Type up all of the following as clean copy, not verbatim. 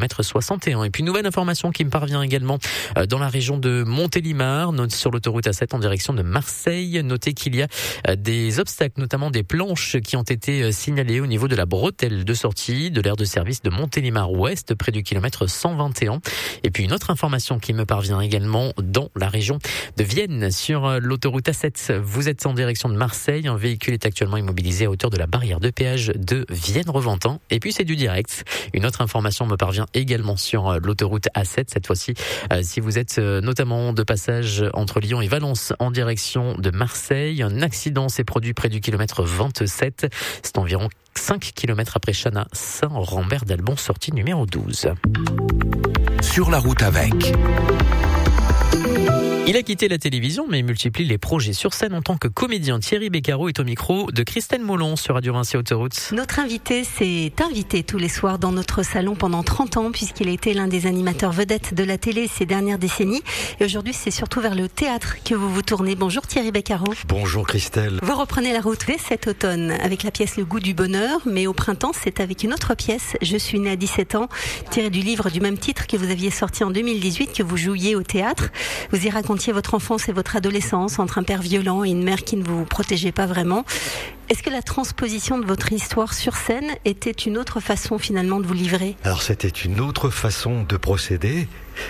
kilomètre 61. Et puis nouvelle information qui me parvient également dans la région de Montélimar, sur l'autoroute A7 en direction de Marseille. Notez qu'il y a des obstacles, notamment des planches qui ont été signalées au niveau de la bretelle de sortie de l'aire de service de Montélimar Ouest, près du kilomètre 121. Et puis une autre information qui me parvient également dans la région de Vienne, sur l'autoroute A7. Vous êtes en direction de Marseille, un véhicule est actuellement immobilisé à hauteur de la barrière de péage de Vienne-Reventan. Et puis c'est du direct. Une autre information me parvient également sur l'autoroute A7, cette fois-ci si vous êtes notamment de passage entre Lyon et Valence en direction de Marseille. Un accident s'est produit près du kilomètre 27. C'est environ 5 km après Chana, Saint-Rambert d'Albon, sortie numéro 12. Sur la route avec. Il a quitté la télévision, mais multiplie les projets sur scène en tant que comédien. Thierry Beccaro est au micro de Christelle Molon sur Radio Vinci Autoroute. Notre invité s'est invité tous les soirs dans notre salon pendant 30 ans, puisqu'il a été l'un des animateurs vedettes de la télé ces dernières décennies. Et aujourd'hui, c'est surtout vers le théâtre que vous vous tournez. Bonjour Thierry Beccaro. Bonjour Christelle. Vous reprenez la route dès cet automne avec la pièce Le goût du bonheur, mais au printemps, c'est avec une autre pièce, Je suis né à 17 ans, tirée du livre du même titre que vous aviez sorti en 2018, que vous jouiez au théâtre. Vous y racontez votre enfance et votre adolescence entre un père violent et une mère qui ne vous protégeait pas vraiment. Est-ce que la transposition de votre histoire sur scène était une autre façon finalement de vous livrer ? Alors c'était une autre façon de procéder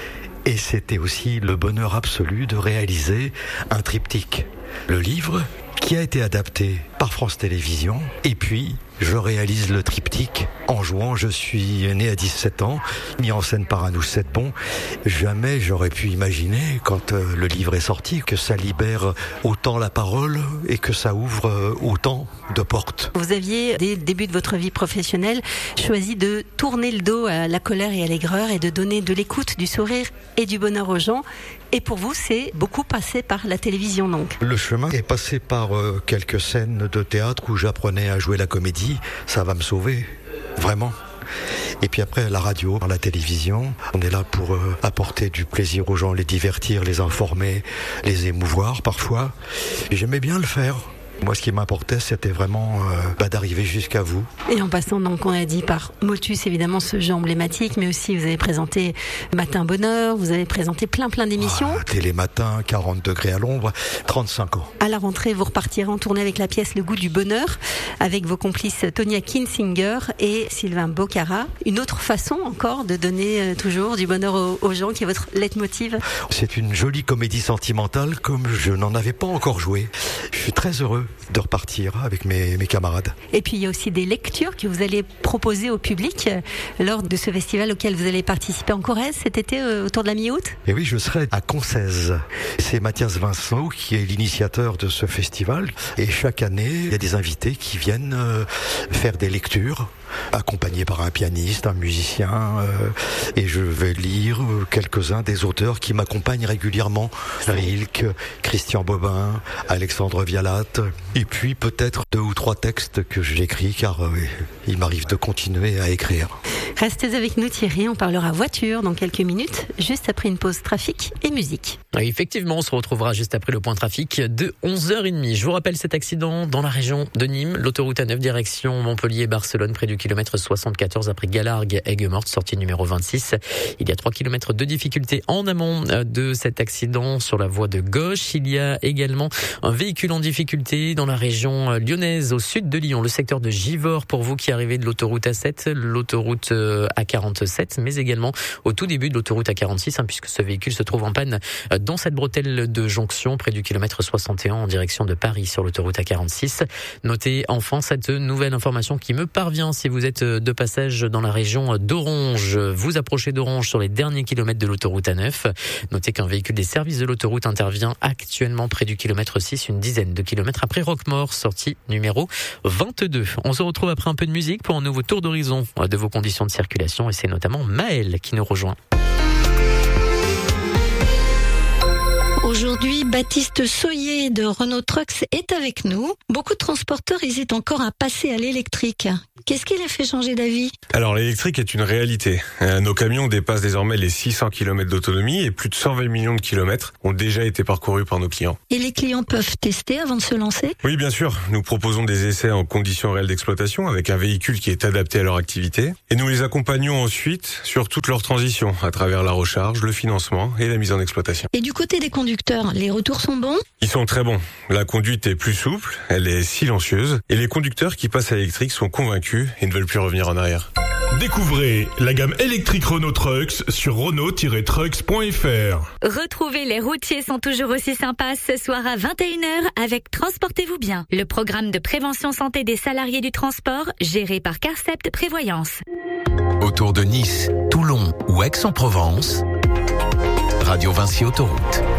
et c'était aussi le bonheur absolu de réaliser un triptyque. Le livre qui a été adapté par France Télévisions et puis je réalise le triptyque en jouant Je suis né à 17 ans, mis en scène par Anouche Setbon. Jamais j'aurais pu imaginer, quand le livre est sorti, que ça libère autant la parole et que ça ouvre autant de portes. Vous aviez, dès le début de votre vie professionnelle, choisi de tourner le dos à la colère et à l'aigreur et de donner de l'écoute, du sourire et du bonheur aux gens. Et pour vous, c'est beaucoup passé par la télévision donc. Le chemin est passé par quelques scènes de théâtre où j'apprenais à jouer la comédie. Ça va me sauver, vraiment. Et puis après, la radio, la télévision, on est là pour apporter du plaisir aux gens, les divertir, les informer, les émouvoir parfois. Et j'aimais bien le faire. Moi, ce qui m'importait, c'était vraiment d'arriver jusqu'à vous. Et en passant, donc, on a dit par Motus, évidemment, ce jeu emblématique, mais aussi vous avez présenté Matin Bonheur, vous avez présenté plein d'émissions. Télématin, 40 degrés à l'ombre, 35 ans. À la rentrée, vous repartirez en tournée avec la pièce Le goût du bonheur, avec vos complices Tonia Kinsinger et Sylvain Bocara. Une autre façon encore de donner toujours du bonheur aux gens, qui est votre leitmotiv. C'est une jolie comédie sentimentale comme je n'en avais pas encore joué. Je suis très heureux de repartir avec mes camarades. Et puis il y a aussi des lectures que vous allez proposer au public lors de ce festival auquel vous allez participer en Corrèze cet été autour de la mi-août. Et oui, je serai à Concèze. C'est Mathias Vincent qui est l'initiateur de ce festival. Et chaque année, il y a des invités qui viennent faire des lectures, accompagnés par un pianiste, un musicien. Et je vais lire quelques-uns des auteurs qui m'accompagnent régulièrement. Rilke, Christian Bobin, Alexandre Vialat. Et puis peut-être 2 ou 3 textes que j'écris, car il m'arrive de continuer à écrire. Restez avec nous Thierry, on parlera voiture dans quelques minutes, juste après une pause trafic et musique. Oui, effectivement, on se retrouvera juste après le point trafic de 11h30. Je vous rappelle cet accident dans la région de Nîmes, l'autoroute A9 direction Montpellier-Barcelone, près du kilomètre 74 après Galargues, Aigues-Mortes, sortie numéro 26. Il y a 3 km de difficulté en amont de cet accident sur la voie de gauche. Il y a également un véhicule en difficulté dans la région lyonnaise, au sud de Lyon, le secteur de Givors, pour vous qui arrivez de l'autoroute A7, l'autoroute A47, mais également au tout début de l'autoroute A46, puisque ce véhicule se trouve en panne dans cette bretelle de jonction près du kilomètre 61 en direction de Paris sur l'autoroute A46. Notez enfin cette nouvelle information qui me parvient si vous êtes de passage dans la région d'Orange. Vous approchez d'Orange sur les derniers kilomètres de l'autoroute A9. Notez qu'un véhicule des services de l'autoroute intervient actuellement près du kilomètre 6, une dizaine de kilomètres après Roquemort, sortie numéro 22. On se retrouve après un peu de musique pour un nouveau tour d'horizon de vos conditions de circulation, et c'est notamment Maël qui nous rejoint. Aujourd'hui, Baptiste Soyer de Renault Trucks est avec nous. Beaucoup de transporteurs hésitent encore à passer à l'électrique. Qu'est-ce qui les fait changer d'avis ? Alors l'électrique est une réalité. Nos camions dépassent désormais les 600 km d'autonomie et plus de 120 millions de kilomètres ont déjà été parcourus par nos clients. Et les clients peuvent tester avant de se lancer ? Oui, bien sûr. Nous proposons des essais en conditions réelles d'exploitation avec un véhicule qui est adapté à leur activité. Et nous les accompagnons ensuite sur toute leur transition à travers la recharge, le financement et la mise en exploitation. Et du côté des conducteurs, les retours sont bons ? Ils sont très bons. La conduite est plus souple, elle est silencieuse et les conducteurs qui passent à l'électrique sont convaincus et ne veulent plus revenir en arrière. Découvrez la gamme électrique Renault Trucks sur Renault-Trucks.fr. Retrouvez Les routiers sont toujours aussi sympas ce soir à 21h avec Transportez-vous bien, le programme de prévention santé des salariés du transport géré par Carcept Prévoyance. Autour de Nice, Toulon ou Aix-en-Provence, Radio Vinci Autoroute.